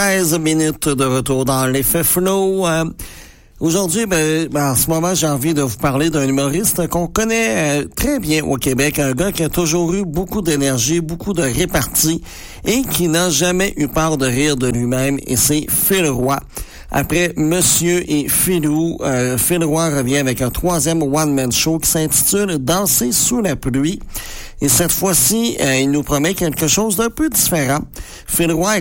13 minutes de retour dans l'effet flow. Aujourd'hui, en ce moment, j'ai envie de vous parler d'un humoriste qu'on connaît très bien au Québec, un gars qui a toujours eu beaucoup d'énergie, beaucoup de répartie et qui n'a jamais eu peur de rire de lui-même, et c'est Phil Roy. Après Monsieur et Philou, Phil Roy revient avec un troisième one-man show qui s'intitule « Danser sous la pluie ». Et cette fois-ci, il nous promet quelque chose d'un peu différent. Phil Roy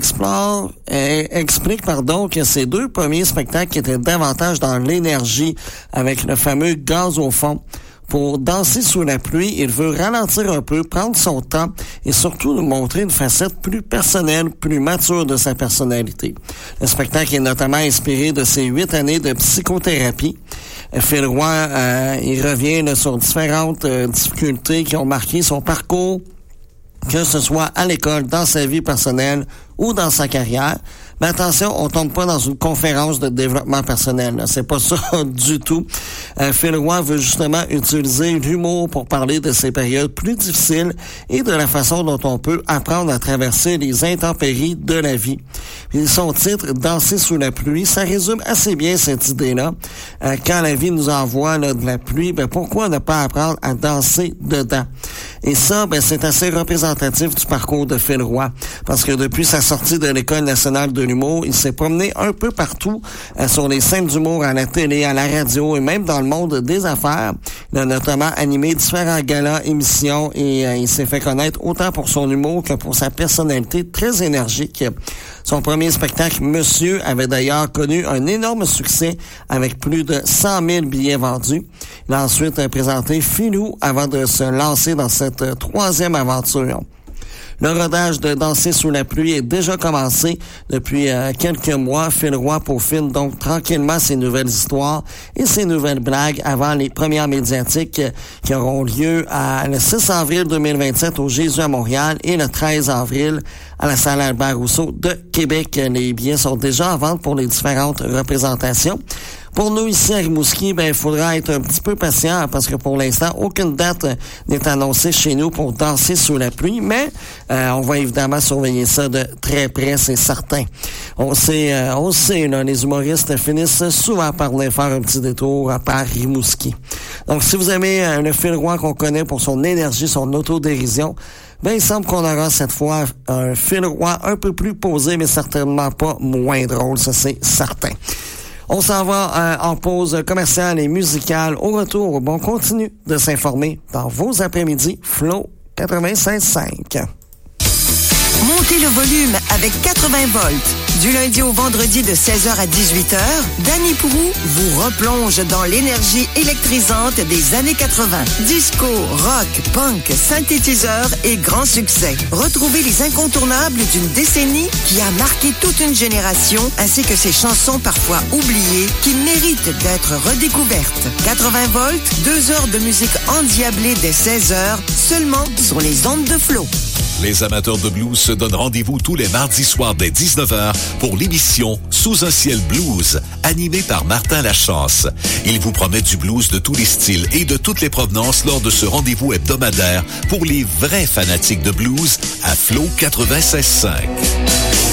explique que ses deux premiers spectacles étaient davantage dans l'énergie avec le fameux gaz au fond. Pour danser sous la pluie, il veut ralentir un peu, prendre son temps et surtout nous montrer une facette plus personnelle, plus mature de sa personnalité. Le spectacle est notamment inspiré de ses 8 années de psychothérapie. Phil Roy, il revient sur différentes difficultés qui ont marqué son parcours, que ce soit à l'école, dans sa vie personnelle ou dans sa carrière. Mais attention, on tombe pas dans une conférence de développement personnel, là. C'est pas ça du tout. Phil Roy veut justement utiliser l'humour pour parler de ces périodes plus difficiles et de la façon dont on peut apprendre à traverser les intempéries de la vie. Puis son titre, Danser sous la pluie, ça résume assez bien cette idée-là. Quand la vie nous envoie de la pluie, pourquoi ne pas apprendre à danser dedans? Et ça, c'est assez représentatif du parcours de Phil Roy, parce que depuis sa sortie de l'École nationale de l'humour, il s'est promené un peu partout sur les scènes d'humour, à la télé, à la radio et même dans le monde des affaires. Il a notamment animé différents galas, émissions et il s'est fait connaître autant pour son humour que pour sa personnalité très énergique. Son premier spectacle, Monsieur, avait d'ailleurs connu un énorme succès avec plus de 100 000 billets vendus. Il a ensuite présenté Philou avant de se lancer dans cette troisième aventure. Le rodage de Danser sous la pluie est déjà commencé depuis quelques mois. Phil Roy peaufine donc tranquillement ses nouvelles histoires et ses nouvelles blagues avant les premières médiatiques qui auront lieu le 6 avril 2027 au Jésus à Montréal et le 13 avril à la salle Albert Rousseau de Québec. Les billets sont déjà en vente pour les différentes représentations. Pour nous, ici à Rimouski, il faudra être un petit peu patient parce que pour l'instant, aucune date n'est annoncée chez nous pour Danser sous la pluie, mais on va évidemment surveiller ça de très près, c'est certain. On sait, là, les humoristes finissent souvent par venir faire un petit détour par Rimouski. Donc, si vous aimez le Phil Roy qu'on connaît pour son énergie, son autodérision, il semble qu'on aura cette fois un Phil Roy un peu plus posé, mais certainement pas moins drôle, ça c'est certain. On s'en va en pause commerciale et musicale. Au retour, on continue de s'informer dans vos après-midi Flow 96.5. Montez le volume avec 80 volts. Du lundi au vendredi de 16h à 18h, Danny Proulx vous replonge dans l'énergie électrisante des années 80. Disco, rock, punk, synthétiseur et grand succès. Retrouvez les incontournables d'une décennie qui a marqué toute une génération, ainsi que ses chansons parfois oubliées qui méritent d'être redécouvertes. 80 volts, 2 heures de musique endiablée dès 16h, seulement sur les ondes de Flow. Les amateurs de blues se donnent rendez-vous tous les mardis soirs dès 19h pour l'émission Sous un ciel blues, animée par Martin Lachance. Il vous promet du blues de tous les styles et de toutes les provenances lors de ce rendez-vous hebdomadaire pour les vrais fanatiques de blues à Flow 96.5.